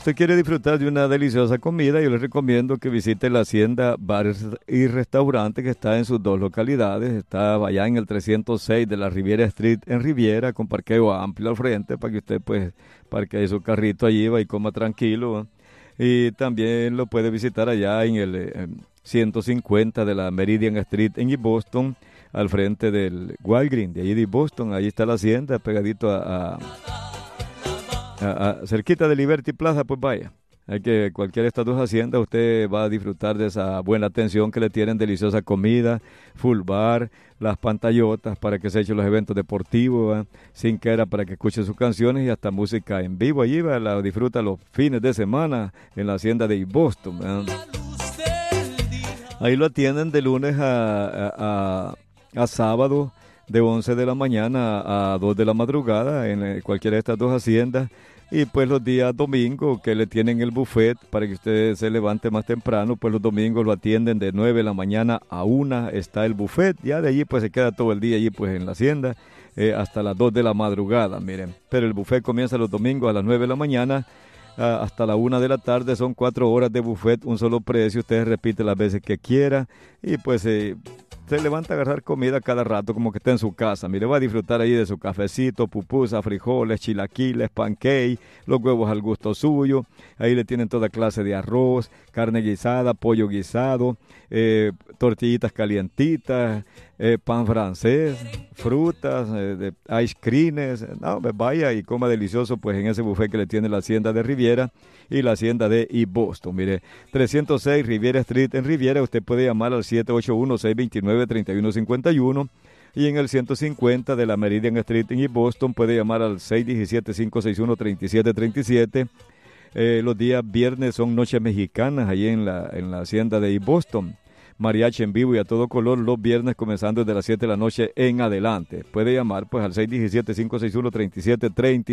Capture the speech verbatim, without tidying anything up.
usted quiere disfrutar de una deliciosa comida, yo le recomiendo que visite la Hacienda Bares y Restaurante que está en sus dos localidades. Está allá en el trescientos seis de la Riviera Street en Riviera, con parqueo amplio al frente para que usted pues parquee su carrito allí, va y coma tranquilo, ¿va? Y también lo puede visitar allá en el eh, ciento cincuenta de la Meridian Street en East Boston, al frente del Walgreens de allí de Boston. Ahí está la hacienda, pegadito a, a, a, a cerquita de Liberty Plaza. Pues vaya, hay que cualquiera de estas dos haciendas usted va a disfrutar de esa buena atención que le tienen, deliciosa comida, full bar, las pantallotas para que se echen los eventos deportivos, ¿va? Sin que era para que escuche sus canciones y hasta música en vivo allí, ¿va? La disfruta los fines de semana en la hacienda de Boston, ¿va? Ahí lo atienden de lunes a, a, a, a sábado de once de la mañana a dos de la madrugada en cualquiera de estas dos haciendas. Y pues los días domingos que le tienen el buffet para que usted se levante más temprano, pues los domingos lo atienden de nueve de la mañana a una, está el buffet. Ya de allí pues se queda todo el día allí pues en la hacienda eh, hasta las dos de la madrugada, miren. Pero el buffet comienza los domingos a las nueve de la mañana uh, hasta la una de la tarde. Son cuatro horas de buffet, un solo precio. Usted repite las veces que quiera y pues... Eh, se levanta a agarrar comida cada rato como que está en su casa. Mire, va a disfrutar ahí de su cafecito, pupusa, frijoles, chilaquiles, pancake, los huevos al gusto suyo. Ahí le tienen toda clase de arroz, carne guisada, pollo guisado, eh, tortillitas calientitas, eh, pan francés, frutas, eh, de ice creams. No, pues vaya y coma delicioso pues en ese buffet que le tiene la hacienda de Riviera y la hacienda de East Boston. Mire, trescientos seis Riviera Street en Riviera. Usted puede llamar al siete ocho uno, seis dos nueve, tres uno cinco uno y en el ciento cincuenta de la Meridian Street en East Boston puede llamar al seis uno siete, cinco seis uno, tres siete tres siete. Eh, los días viernes son noches mexicanas ahí en la, en la hacienda de East Boston. Mariachi en vivo y a todo color los viernes comenzando desde las siete de la noche en adelante. Puede llamar pues al seis uno siete, cinco seis uno, tres siete tres siete.